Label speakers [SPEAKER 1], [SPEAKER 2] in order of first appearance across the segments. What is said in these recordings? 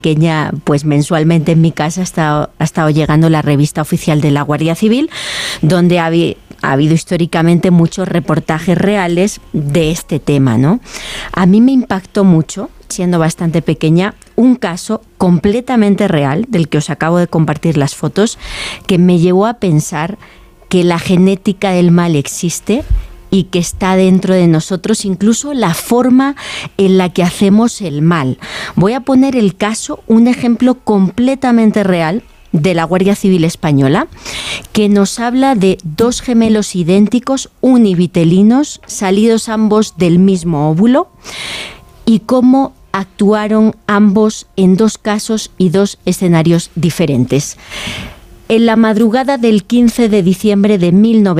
[SPEAKER 1] pequeña, pues mensualmente en mi casa ha estado llegando la revista oficial de la Guardia Civil, donde ha habido históricamente muchos reportajes reales de este tema, ¿no? A mí me impactó mucho, siendo bastante pequeña, un caso completamente real, del que os acabo de compartir las fotos, que me llevó a pensar que la genética del mal existe y que está dentro de nosotros, incluso la forma en la que hacemos el mal. Voy a poner el caso, un ejemplo completamente real de la Guardia Civil Española, que nos habla de dos gemelos idénticos, univitelinos, salidos ambos del mismo óvulo, y cómo actuaron ambos en dos casos y dos escenarios diferentes. En la madrugada del 15 de diciembre de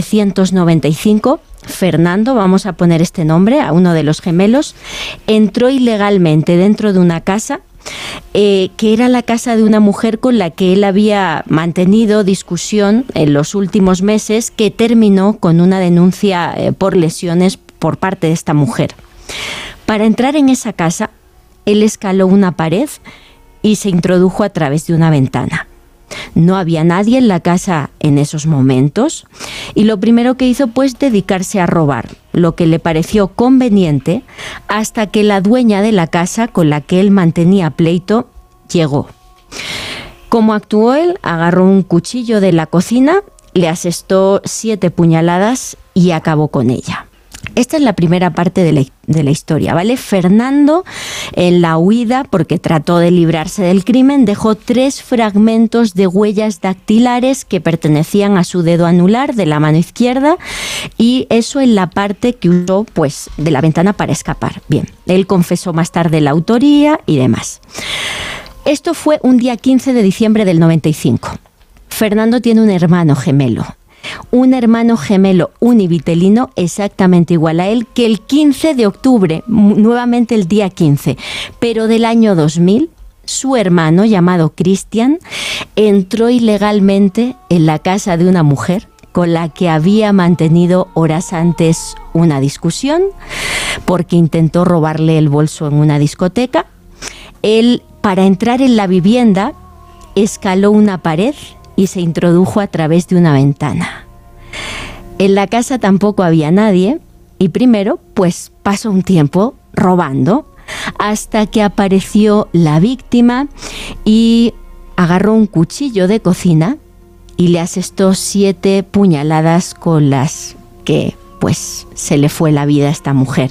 [SPEAKER 1] 1995, Fernando, vamos a poner este nombre a uno de los gemelos, entró ilegalmente dentro de una casa que era la casa de una mujer con la que él había mantenido discusión en los últimos meses, que terminó con una denuncia por lesiones por parte de esta mujer. Para entrar en esa casa, él escaló una pared y se introdujo a través de una ventana. No había nadie en la casa en esos momentos y lo primero que hizo pues dedicarse a robar, lo que le pareció conveniente, hasta que la dueña de la casa con la que él mantenía pleito llegó. ¿Cómo actuó él? Agarró un cuchillo de la cocina, le asestó 7 puñaladas y acabó con ella. Esta es la primera parte de la historia, ¿vale? Fernando, en la huida, porque trató de librarse del crimen, dejó 3 fragmentos de huellas dactilares que pertenecían a su dedo anular de la mano izquierda, y eso en la parte que usó, pues, de la ventana para escapar. Bien, él confesó más tarde la autoría y demás. Esto fue un día 15 de diciembre del 95. Fernando tiene un hermano gemelo univitelino exactamente igual a él, que el 15 de octubre, nuevamente el día 15, pero del año 2000, su hermano, llamado Cristian, entró ilegalmente en la casa de una mujer con la que había mantenido horas antes una discusión, porque intentó robarle el bolso en una discoteca. Él, para entrar en la vivienda, escaló una pared y se introdujo a través de una ventana. En la casa tampoco había nadie y primero pues pasó un tiempo robando, hasta que apareció la víctima y agarró un cuchillo de cocina y le asestó 7 puñaladas con las que pues se le fue la vida a esta mujer.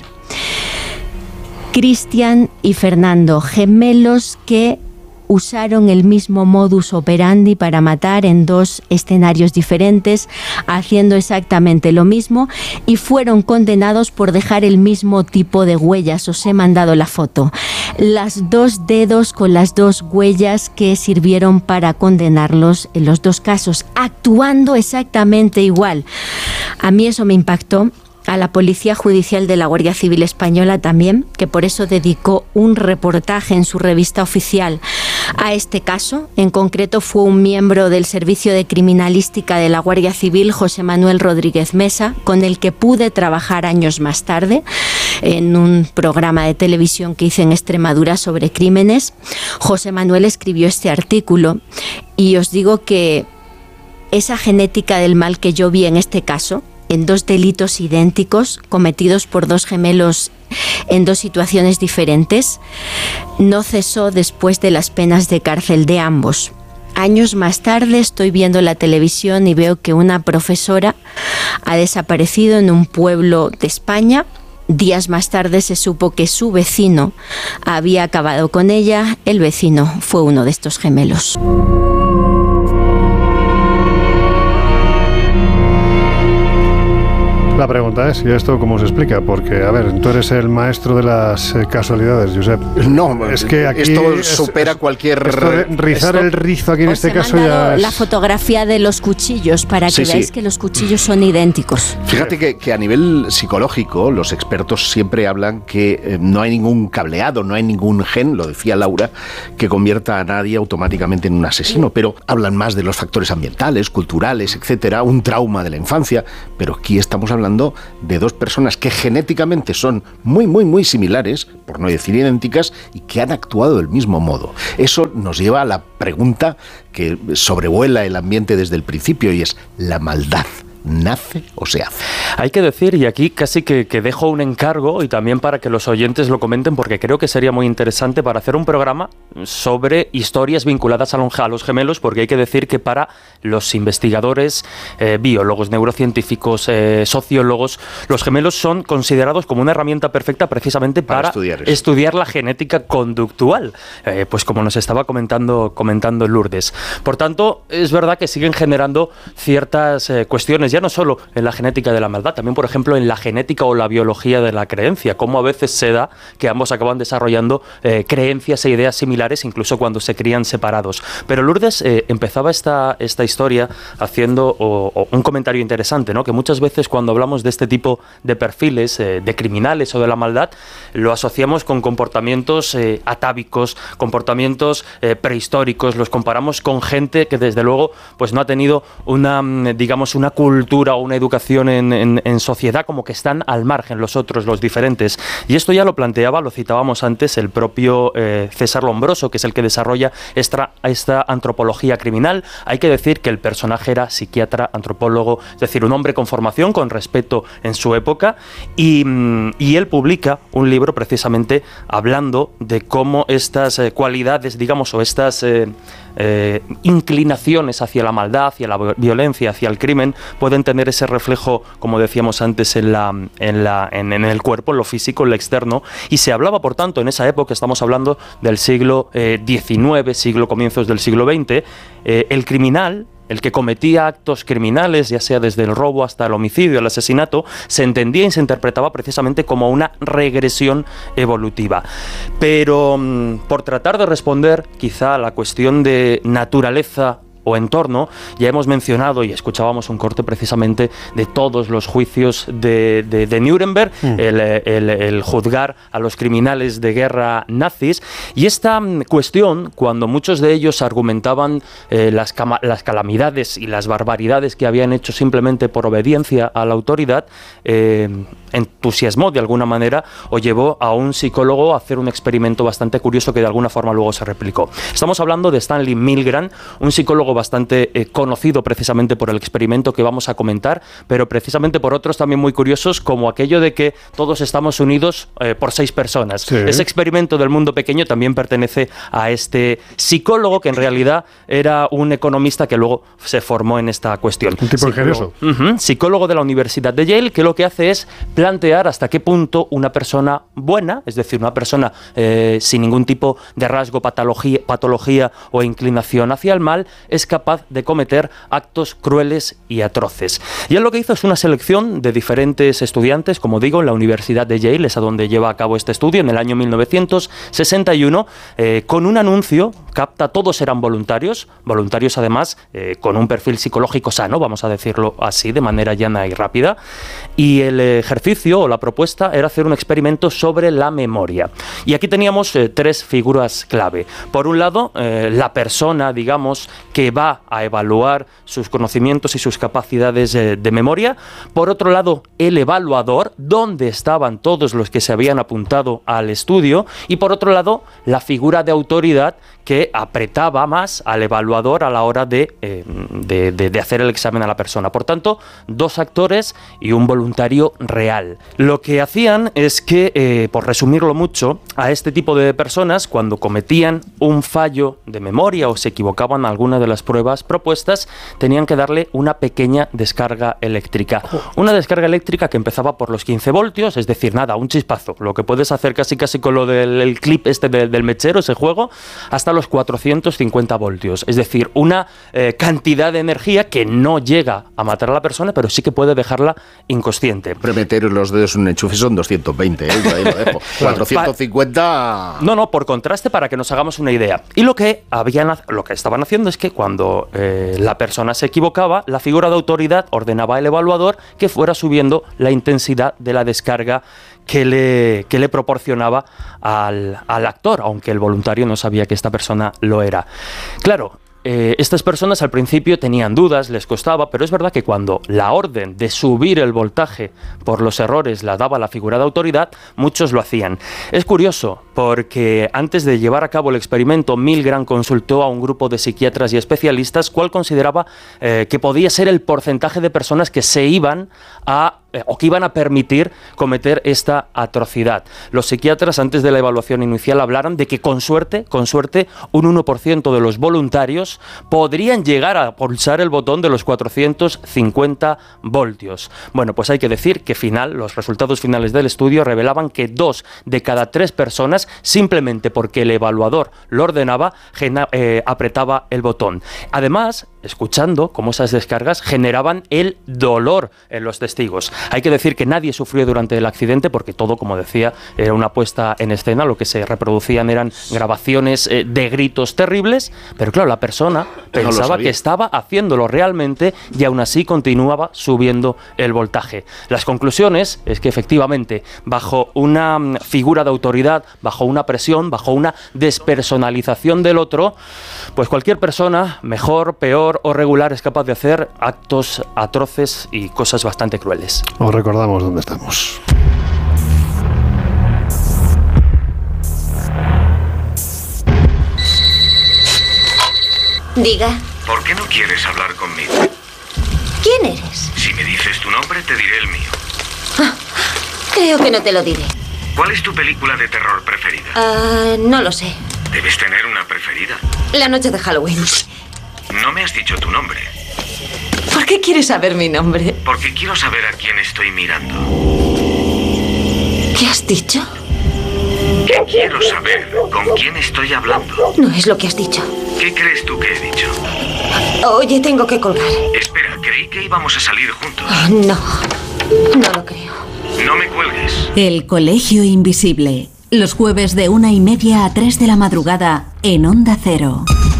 [SPEAKER 1] Cristian y Fernando, gemelos que usaron el mismo modus operandi para matar en 2 escenarios diferentes, haciendo exactamente lo mismo, y fueron condenados por dejar el mismo tipo de huellas. Os he mandado la foto. Las 2 dedos con las 2 huellas que sirvieron para condenarlos en los 2 casos, actuando exactamente igual. A mí eso me impactó. A la Policía Judicial de la Guardia Civil Española también, que por eso dedicó un reportaje en su revista oficial a este caso. En concreto fue un miembro del Servicio de Criminalística de la Guardia Civil, José Manuel Rodríguez Mesa, con el que pude trabajar años más tarde en un programa de televisión que hice en Extremadura sobre crímenes. José Manuel escribió este artículo y os digo que esa genética del mal que yo vi en este caso, en 2 delitos idénticos cometidos por 2 gemelos en 2 situaciones diferentes, no cesó después de las penas de cárcel de ambos. Años más tarde estoy viendo la televisión y veo que una profesora ha desaparecido en un pueblo de España. Días más tarde se supo que su vecino había acabado con ella. El vecino fue uno de estos gemelos.
[SPEAKER 2] La pregunta es, ¿y esto cómo se explica? Porque, a ver, tú eres el maestro de las casualidades, Josep.
[SPEAKER 3] No,
[SPEAKER 2] es que aquí
[SPEAKER 3] esto supera cualquier...
[SPEAKER 2] Esto de rizar el rizo aquí en este caso ya es...
[SPEAKER 1] la fotografía de los cuchillos para que veáis que los cuchillos son idénticos.
[SPEAKER 3] Fíjate que a nivel psicológico los expertos siempre hablan que no hay ningún cableado, no hay ningún gen, lo decía Laura, que convierta a nadie automáticamente en un asesino, pero hablan más de los factores ambientales, culturales, etcétera, un trauma de la infancia, pero aquí estamos hablando hablando de dos personas que genéticamente son muy, muy, muy similares, por no decir idénticas, y que han actuado del mismo modo. Eso nos lleva a la pregunta que sobrevuela el ambiente desde el principio, y es: ¿la maldad nace o se hace?
[SPEAKER 4] Hay que decir, y aquí casi que dejo un encargo, y también para que los oyentes lo comenten, porque creo que sería muy interesante para hacer un programa sobre historias vinculadas a los gemelos, porque hay que decir que para los investigadores, biólogos, neurocientíficos, sociólogos, los gemelos son considerados como una herramienta perfecta precisamente para estudiar la genética conductual, pues como nos estaba comentando Lourdes. Por tanto, es verdad que siguen generando ciertas cuestiones, ya no solo en la genética de la maldad, también, por ejemplo, en la genética o la biología de la creencia, cómo a veces se da que ambos acaban desarrollando creencias e ideas similares, incluso cuando se crían separados. Pero Lourdes empezaba esta historia haciendo un comentario interesante, ¿no? Que muchas veces cuando hablamos de este tipo de perfiles, de criminales o de la maldad, lo asociamos con comportamientos atávicos, comportamientos prehistóricos, los comparamos con gente que desde luego pues no ha tenido una cultura o una educación en sociedad, como que están al margen los otros, los diferentes. Y esto ya lo planteaba, lo citábamos antes, el propio César Lombroso, que es el que desarrolla esta antropología criminal. Hay que decir que el personaje era psiquiatra, antropólogo, es decir, un hombre con formación, con respeto en su época, y él publica un libro precisamente hablando de cómo estas cualidades, digamos, o estas inclinaciones hacia la maldad, hacia la violencia, hacia el crimen, pueden tener ese reflejo, como decíamos antes, en el cuerpo, en lo físico, en lo externo. Y se hablaba, por tanto, en esa época, estamos hablando del siglo XIX, comienzos del siglo XX, el criminal, el que cometía actos criminales, ya sea desde el robo hasta el homicidio, el asesinato, se entendía y se interpretaba precisamente como una regresión evolutiva. Pero por tratar de responder quizá a la cuestión de naturaleza o entorno, ya hemos mencionado y escuchábamos un corte precisamente de todos los juicios de Nuremberg, el juzgar a los criminales de guerra nazis, y esta cuestión, cuando muchos de ellos argumentaban las calamidades y las barbaridades que habían hecho simplemente por obediencia a la autoridad, entusiasmó de alguna manera o llevó a un psicólogo a hacer un experimento bastante curioso que de alguna forma luego se replicó. Estamos hablando de Stanley Milgram, un psicólogo bastante conocido precisamente por el experimento que vamos a comentar, pero precisamente por otros también muy curiosos, como aquello de que todos estamos unidos por 6 personas. Sí. Ese experimento del mundo pequeño también pertenece a este psicólogo, que en realidad era un economista que luego se formó en esta cuestión.
[SPEAKER 2] Un tipo ingenioso.
[SPEAKER 4] Psicólogo de la Universidad de Yale, que lo que hace es plantear hasta qué punto una persona buena, es decir, una persona sin ningún tipo de rasgo, patología o inclinación hacia el mal, es capaz de cometer actos crueles y atroces. Y él lo que hizo es una selección de diferentes estudiantes, como digo, en la Universidad de Yale, es a donde lleva a cabo este estudio, en el año 1961, con un anuncio, capta, todos eran voluntarios además, con un perfil psicológico sano, vamos a decirlo así, de manera llana y rápida, y el ejercicio o la propuesta era hacer un experimento sobre la memoria. Y aquí teníamos 3 figuras clave. Por un lado, la persona, digamos, que va a evaluar sus conocimientos y sus capacidades de memoria. Por otro lado, el evaluador, donde estaban todos los que se habían apuntado al estudio. Y por otro lado, la figura de autoridad que apretaba más al evaluador a la hora de hacer el examen a la persona. Por tanto, 2 actores y un voluntario real. Lo que hacían es que, por resumirlo mucho, a este tipo de personas, cuando cometían un fallo de memoria o se equivocaban en alguna de las pruebas propuestas, tenían que darle una pequeña descarga eléctrica. Una descarga eléctrica que empezaba por los 15 voltios, es decir, nada, un chispazo. Lo que puedes hacer casi con lo del clip del mechero, ese juego, hasta los 450 voltios. Es decir, una cantidad de energía que no llega a matar a la persona, pero sí que puede dejarla inconsciente.
[SPEAKER 3] Meter los dedos en un enchufe son 220, ahí lo dejo. 450...
[SPEAKER 4] No, por contraste, para que nos hagamos una idea. Y lo que estaban haciendo es que cuando la persona se equivocaba, la figura de autoridad ordenaba al evaluador que fuera subiendo la intensidad de la descarga que le proporcionaba al actor, aunque el voluntario no sabía que esta persona lo era. Claro, estas personas al principio tenían dudas, les costaba, pero es verdad que cuando la orden de subir el voltaje por los errores la daba la figura de autoridad, muchos lo hacían. Es curioso porque antes de llevar a cabo el experimento, Milgram consultó a un grupo de psiquiatras y especialistas cuál consideraba que podía ser el porcentaje de personas que se iban a o que iban a permitir cometer esta atrocidad. Los psiquiatras, antes de la evaluación inicial, hablaron de que con suerte, un 1% de los voluntarios podrían llegar a pulsar el botón de los 450 voltios. Bueno, pues hay que decir que los resultados finales del estudio revelaban que 2 de cada 3 personas, simplemente porque el evaluador lo ordenaba, apretaba el botón. Además, escuchando cómo esas descargas generaban el dolor en los testigos. Hay que decir que nadie sufrió durante el accidente porque todo, como decía, era una puesta en escena. Lo que se reproducían eran grabaciones de gritos terribles, pero claro, la persona pensaba que estaba haciéndolo realmente y aún así continuaba subiendo el voltaje. Las conclusiones es que efectivamente, bajo una figura de autoridad, bajo una presión, bajo una despersonalización del otro, pues cualquier persona, mejor, peor o regular, es capaz de hacer actos atroces y cosas bastante crueles.
[SPEAKER 2] Os recordamos dónde estamos.
[SPEAKER 5] Diga.
[SPEAKER 6] ¿Por qué no quieres hablar conmigo?
[SPEAKER 5] ¿Quién eres?
[SPEAKER 6] Si me dices tu nombre, te diré el mío.
[SPEAKER 5] Creo que no te lo diré.
[SPEAKER 6] ¿Cuál es tu película de terror preferida?
[SPEAKER 5] No lo sé.
[SPEAKER 6] Debes tener una preferida.
[SPEAKER 5] La noche de Halloween.
[SPEAKER 6] No me has dicho tu nombre.
[SPEAKER 5] ¿Por qué quieres saber mi nombre?
[SPEAKER 6] Porque quiero saber a quién estoy mirando.
[SPEAKER 5] ¿Qué has dicho?
[SPEAKER 6] Que quiero saber con quién estoy hablando.
[SPEAKER 5] No es lo que has dicho.
[SPEAKER 6] ¿Qué crees tú que he dicho?
[SPEAKER 5] Oye, tengo que colgar.
[SPEAKER 6] Espera, creí que íbamos a salir juntos.
[SPEAKER 5] No lo creo.
[SPEAKER 6] No me cuelgues.
[SPEAKER 7] El Colegio Invisible. Los jueves de 1:30 a 3 de la madrugada en Onda Cero.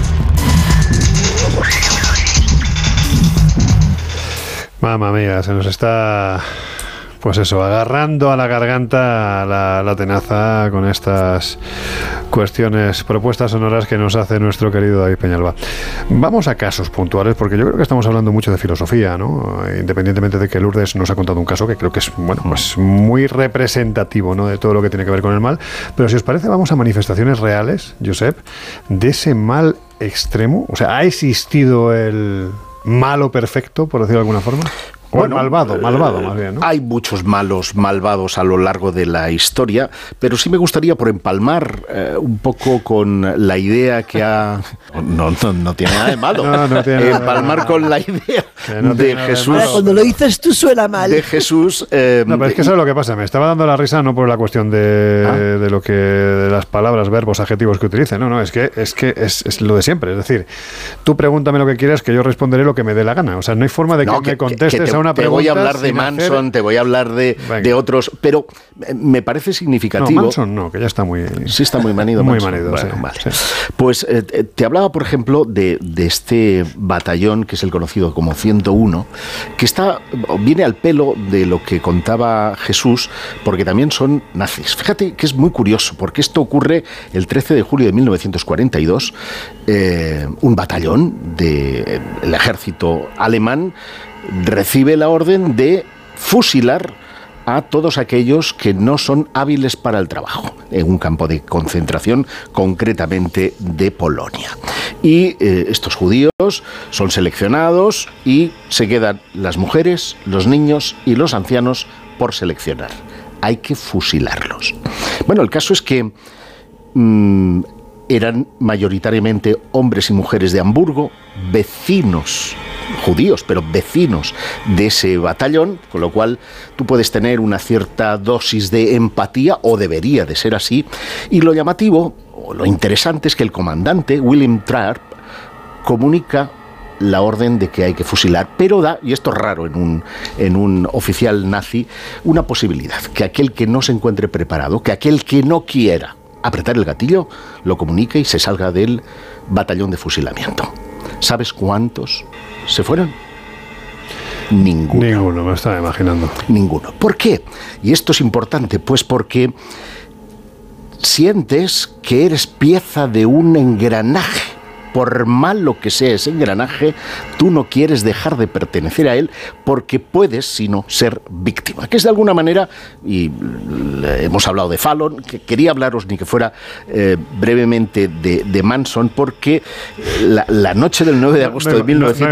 [SPEAKER 2] Mamma mía, se nos está, pues eso, agarrando a la garganta la tenaza con estas cuestiones, propuestas sonoras que nos hace nuestro querido David Peñalba. Vamos a casos puntuales, porque yo creo que estamos hablando mucho de filosofía, ¿no? Independientemente de que Lourdes nos ha contado un caso que creo que es, bueno, pues muy representativo, ¿no?, de todo lo que tiene que ver con el mal. Pero si os parece, vamos a manifestaciones reales, Josep, de ese mal extremo. O sea, ¿ha existido el malo perfecto, por decirlo de alguna forma? Bueno, malvado más bien, ¿no?
[SPEAKER 3] Hay muchos malos malvados a lo largo de la historia, pero sí me gustaría, por empalmar un poco con la idea que ha... No tiene nada de malo.
[SPEAKER 2] No tiene
[SPEAKER 3] empalmar
[SPEAKER 2] nada
[SPEAKER 3] con la idea de Jesús.
[SPEAKER 8] Ahora, cuando lo dices tú suena mal.
[SPEAKER 3] De Jesús...
[SPEAKER 2] no, pero es que eso es lo que pasa. Me estaba dando la risa no por la cuestión de lo que... de las palabras, verbos, adjetivos que utilicen. No, es que es lo de siempre. Es decir, tú pregúntame lo que quieras, que yo responderé lo que me dé la gana. O sea, no hay forma de que me contestes a una pregunta.
[SPEAKER 3] Te voy a hablar de Manson, te voy a hablar de otros, pero me parece significativo.
[SPEAKER 2] No, Manson no, que ya está muy...
[SPEAKER 3] Sí, está muy manido.
[SPEAKER 2] Muy
[SPEAKER 3] Manson.
[SPEAKER 2] manido,
[SPEAKER 3] bueno,
[SPEAKER 2] sí,
[SPEAKER 3] vale.
[SPEAKER 2] sí.
[SPEAKER 3] Pues te hablaba, por ejemplo, de este batallón, que es el conocido como 101, que viene al pelo de lo que contaba Jesús, porque también son nazis. Fíjate que es muy curioso, porque esto ocurre el 13 de julio de 1942, un batallón del ejército alemán recibe la orden de fusilar a todos aquellos que no son hábiles para el trabajo, en un campo de concentración, concretamente de Polonia. Y estos judíos son seleccionados y se quedan las mujeres, los niños y los ancianos por seleccionar. Hay que fusilarlos. Bueno, el caso es que eran mayoritariamente hombres y mujeres de Hamburgo, vecinos judíos, pero vecinos de ese batallón, con lo cual tú puedes tener una cierta dosis de empatía, o debería de ser así, y lo llamativo, o lo interesante, es que el comandante, Wilhelm Trapp, comunica la orden de que hay que fusilar, pero da, y esto es raro en un oficial nazi, una posibilidad, que aquel que no se encuentre preparado, que aquel que no quiera apretar el gatillo, lo comunique y se salga del batallón de fusilamiento. ¿Sabes cuántos se fueron?
[SPEAKER 2] Ninguno, me estaba imaginando.
[SPEAKER 3] Ninguno. ¿Por qué? Y esto es importante, pues porque sientes que eres pieza de un engranaje por malo que sea ese engranaje, tú no quieres dejar de pertenecer a él porque puedes, sino ser víctima. Que es de alguna manera, y hemos hablado de Fallon, que quería hablaros ni que fuera brevemente de Manson, porque la noche del 9 de agosto de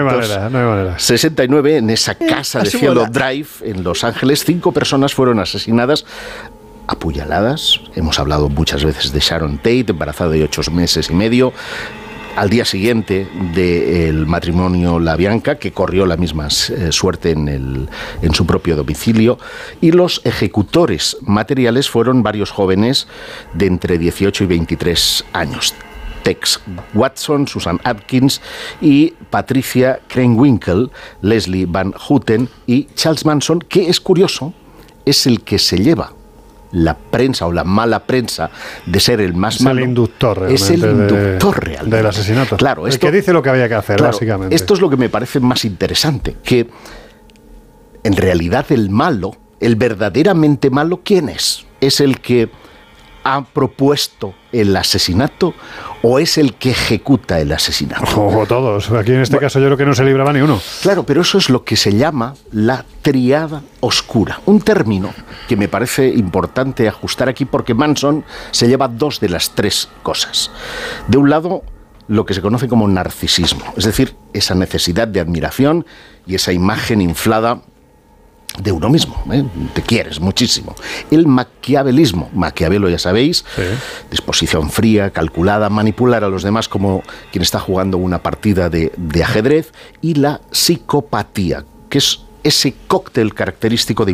[SPEAKER 3] 1969, en esa casa de Cielo Drive, en Los Ángeles, 5 personas fueron asesinadas, apuñaladas. Hemos hablado muchas veces de Sharon Tate, embarazada de 8 meses y medio, al día siguiente del matrimonio LaBianca, que corrió la misma suerte en su propio domicilio, y los ejecutores materiales fueron varios jóvenes de entre 18 y 23 años. Tex Watson, Susan Atkins y Patricia Krenwinkel, Leslie Van Houten y Charles Manson, que es curioso, es el que se lleva la prensa o la mala prensa de ser el más malo.
[SPEAKER 2] Es el inductor realmente.
[SPEAKER 3] Es el inductor realmente
[SPEAKER 2] del asesinato.
[SPEAKER 3] Claro,
[SPEAKER 2] el que dice lo que había que hacer,
[SPEAKER 3] claro,
[SPEAKER 2] básicamente.
[SPEAKER 3] Esto es lo que me parece más interesante, que en realidad el malo, el verdaderamente malo, ¿quién es? ¿Es el que ha propuesto el asesinato o es el que ejecuta el asesinato?
[SPEAKER 2] O todos. Aquí en este caso yo creo que no se libraba ni uno.
[SPEAKER 3] Claro, pero eso es lo que se llama la triada oscura. Un término que me parece importante ajustar aquí porque Manson se lleva 2 de las 3 cosas. De un lado, lo que se conoce como narcisismo, es decir, esa necesidad de admiración y esa imagen inflada de uno mismo, te quieres muchísimo. El maquiavelismo, Maquiavelo ya sabéis, sí. Disposición fría, calculada, manipular a los demás como quien está jugando una partida de ajedrez, y la psicopatía, que es ese cóctel característico de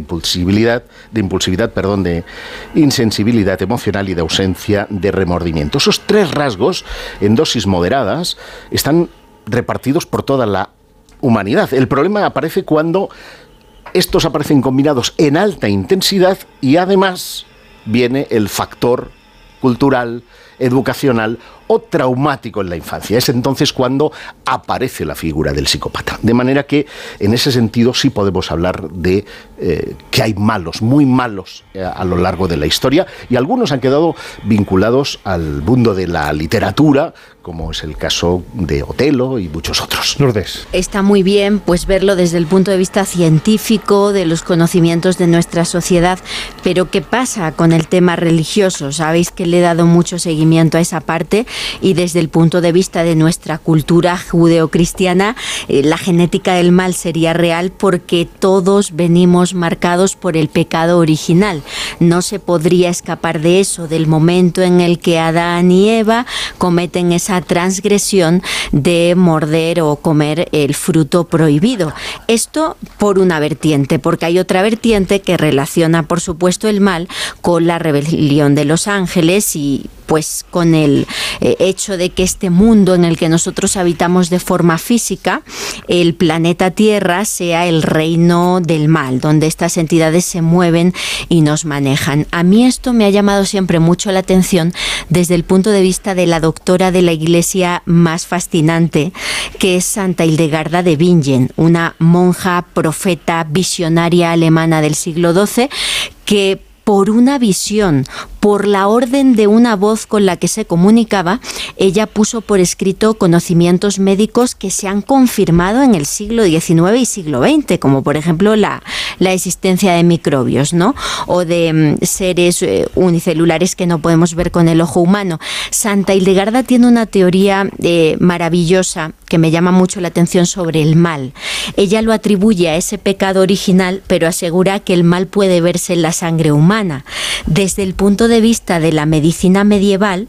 [SPEAKER 3] insensibilidad emocional y de ausencia de remordimiento. Esos 3 rasgos, en dosis moderadas, están repartidos por toda la humanidad. El problema aparece cuando estos aparecen combinados en alta intensidad y además viene el factor cultural, educacional o traumático en la infancia. Es entonces cuando aparece la figura del psicópata. De manera que en ese sentido sí podemos hablar de que hay malos, muy malos a lo largo de la historia, y algunos han quedado vinculados al mundo de la literatura, como es el caso de Otelo y muchos otros.
[SPEAKER 2] Lourdes.
[SPEAKER 1] Está muy bien pues verlo desde el punto de vista científico, de los conocimientos de nuestra sociedad, pero ¿qué pasa con el tema religioso? Sabéis que le he dado mucho seguimiento a esa parte, y desde el punto de vista de nuestra cultura judeocristiana, la genética del mal sería real porque todos venimos marcados por el pecado original. No se podría escapar de eso, del momento en el que Adán y Eva cometen esa transgresión de morder o comer el fruto prohibido. Esto por una vertiente, porque hay otra vertiente que relaciona, por supuesto, el mal con la rebelión de los ángeles y pues con el hecho de que este mundo en el que nosotros habitamos de forma física, el planeta Tierra, sea el reino del mal, donde estas entidades se mueven y nos manejan. A mí esto me ha llamado siempre mucho la atención desde el punto de vista de la doctora de la Iglesia más fascinante, que es Santa Hildegarda de Bingen, una monja, profeta, visionaria alemana del siglo XII, que por una visión, por la orden de una voz con la que se comunicaba, ella puso por escrito conocimientos médicos que se han confirmado en el siglo XIX y siglo XX, como por ejemplo la existencia de microbios, ¿no? O de seres unicelulares que no podemos ver con el ojo humano. Santa Hildegarda tiene una teoría maravillosa que me llama mucho la atención sobre el mal. Ella lo atribuye a ese pecado original, pero asegura que el mal puede verse en la sangre humana. Desde el punto de vista de la medicina medieval,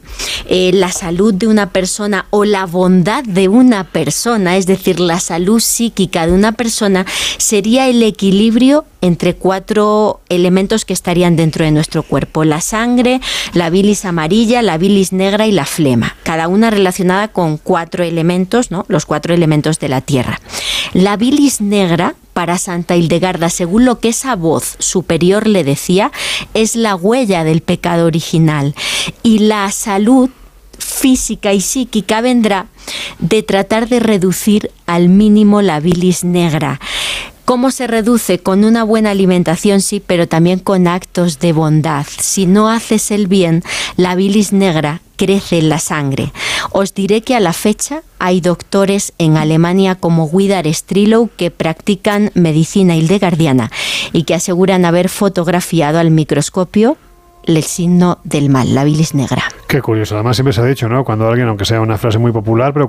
[SPEAKER 1] la salud de una persona o la bondad de una persona, es decir, la salud psíquica de una persona, sería el equilibrio entre 4 elementos que estarían dentro de nuestro cuerpo: la sangre, la bilis amarilla, la bilis negra y la flema, cada una relacionada con 4 elementos, ¿no? Los 4 elementos de la tierra. La bilis negra, para Santa Hildegarda, según lo que esa voz superior le decía, es la huella del pecado original, y la salud física y psíquica vendrá de tratar de reducir al mínimo la bilis negra. ¿Cómo se reduce? Con una buena alimentación, sí, pero también con actos de bondad. Si no haces el bien, la bilis negra, crece en la sangre. Os diré que a la fecha hay doctores en Alemania como Widar Strielow que practican medicina hildegardiana y que aseguran haber fotografiado al microscopio el signo del mal, la bilis negra.
[SPEAKER 2] Qué curioso. Además siempre se ha dicho, ¿no? Cuando alguien, aunque sea una frase muy popular, pero